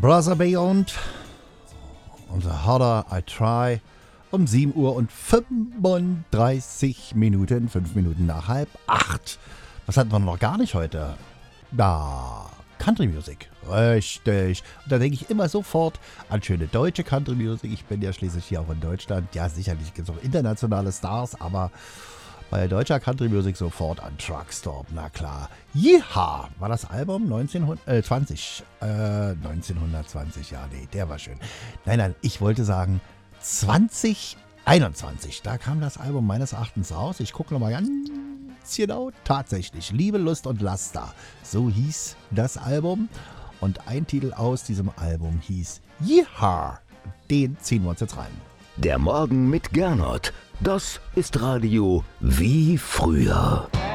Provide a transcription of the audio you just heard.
Brother Beyond und The Harder I Try um 7 Uhr und 35 Minuten, 5 Minuten nach 7:30. Was hatten wir noch gar nicht heute? Country Music. Richtig. Und da denke ich immer sofort an schöne deutsche Country Music. Ich bin ja schließlich hier auch in Deutschland. Ja, sicherlich gibt es auch internationale Stars, aber bei deutscher Country Music sofort an Truckstop. Na klar. Yeehaw war das Album 1920. 1920, ja, nee, der war schön. Nein, ich wollte sagen 2021. Da kam das Album meines Erachtens raus. Ich gucke nochmal ganz genau. Tatsächlich. Liebe, Lust und Laster. So hieß das Album. Und ein Titel aus diesem Album hieß Yeehaw. Den ziehen wir uns jetzt rein. Der Morgen mit Gernot. Das ist Radio wie früher.